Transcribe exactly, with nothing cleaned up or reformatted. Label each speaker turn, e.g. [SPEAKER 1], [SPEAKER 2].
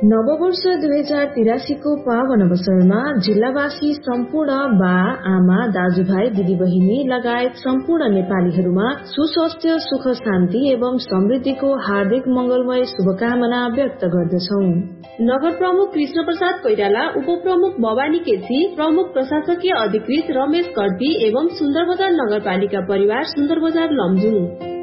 [SPEAKER 1] नववर्ष दुई हजार तिरासीको पावन अवसरमा जिल्लावासी सम्पूर्ण बा आमा दाजुभाइ दिदीबहिनी लगायत सम्पूर्ण नेपालीहरूमा सुस्वास्थ्य सुख शान्ति एवं समृद्धिको हार्दिक मंगलमय शुभकामना व्यक्त गर्दछौ।
[SPEAKER 2] नगर प्रमुख कृष्ण प्रसाद कोइराला, उप प्रमुख भवानी केसी, प्रमुख प्रशासकीय अधिकृत रमेश कर्ती एवं सुन्दरबजार नगरपालिका परिवार सुन्दरबजार लमजुङ।